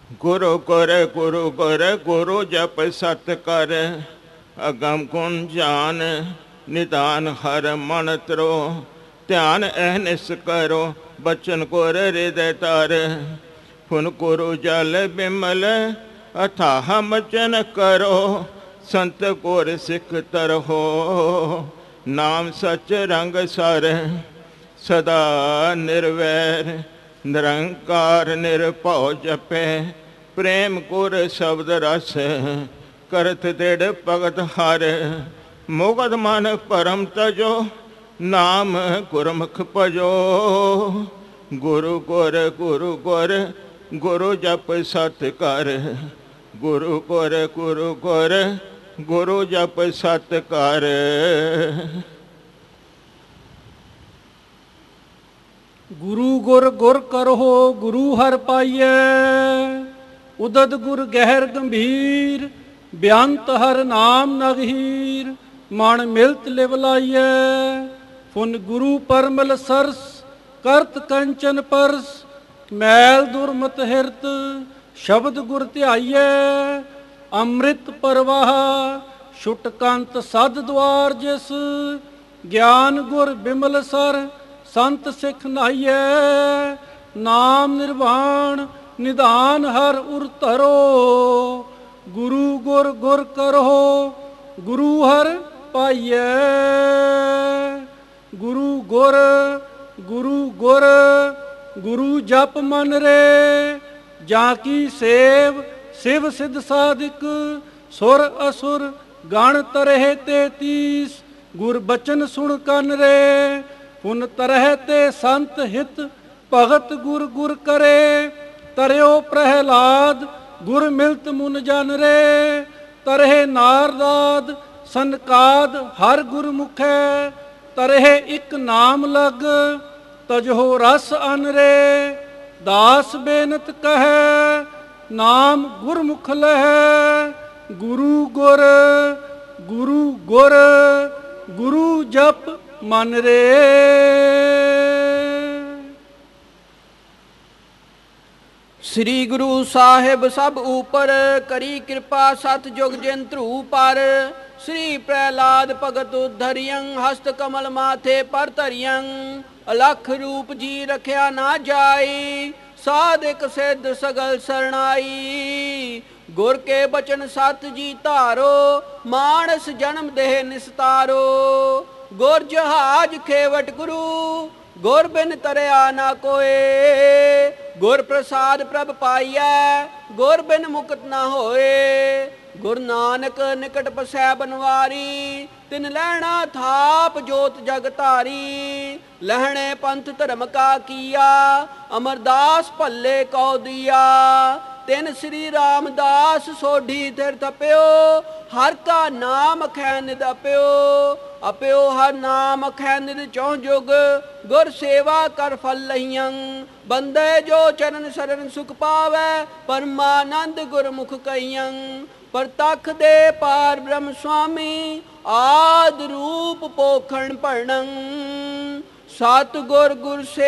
गुरु कर गुरु कर गुरु जप सत कर, अगम गुण जान निदान हर मन तरो, ध्यान अहनिस करो बचन गुर हृदय तार। फुन गुरु जल बिमल अथाह मचन करो, संत गुर सिख तरहो, नाम सच रंग सर। सदा निर्वैर निरंकार निरभਉ जपै, प्रेम गुर शब्द रस करत दृढ़ भगत हर। मुगध मन परम तजो, नाम गुरमुख भजो, गुरु गुर गुरु गुर गुरु जप सत कर। गुरु गुर गुरु गुर गुरु जप सत कर। गुरु गुर गुर करहो गुरु हर पाइयै, उदद गुर गहर गंभीर, बेअंत हर नाम नगहीर। मन मिलत लिव लाइयै, फुन गुरु परमल सरस, करत कंचन परस। मैल दुर्मत हिरत, शब्द गुर ध्याइयै, अमृत परवाह छुट कंत सद द्वार जिस। ज्ञान गुर बिमल सर, संत सिख नाइयै, नाम निर्वाण निदान हर उर धरो। गुरु गुर गुर करहो गुरु हर पाइयै, गुरु गुर गुरु गुर गुरु जप मन रे। जाकी सेव शिव सिद्ध साधिक, सुर असुर गण तरह तेतीस। गुर बचन सुन कन रे, पुन तरह ते संत हित भगत गुर गुर करे। तरयो प्रहलाद गुर मिलत मुन जन रे, तरह नारदाद सनकाद हर गुर मुखै। तरह इक नाम लग, तजहो रस अन रे। दास बेनत कहे, नाम गुरमुख लहै। गुरु गुर गुरु गुर गुरु जप मन रे। श्री गुरु साहिब सब ऊपर, करी कृपा सत जुग जिन ध्रुव पर। श्री प्रहलाद भगत उद्धरियं, हस्त कमल माथे पर धरियं। अलख रूप जी रखिया ना जाई, साधिक सिद्ध सगल सरनाई। गुर के बचन सत जी धारो, मानस जन्म देह निस्तारो। गुर जहाज खेवट गुरु, गुर बिन तरया ना कोय। गुर प्रसाद प्रभ पाइयै, गुर बिन मुकत ना होए। गुरु नानक निकट पसै बनवारी, तिन लहना थाप जोत जग धारी। लहणे पंथ धर्म का किया, अमरदास भल्ले कौ दिया। तिन श्री रामदास सोढ़ी थिर थप्यो, हर का नाम अखै निद अप्यो। अप्यो हर नाम अखै निद चौं जुग, गुर सेवा कर फल लहियं। बंदे जो चरण शरण सुख पावै, परमानंद गुरमुख कहियं। परतख दे पार ब्रह्म स्वामी, आद रूप पोखण पढ़नं। सतगुर गुर से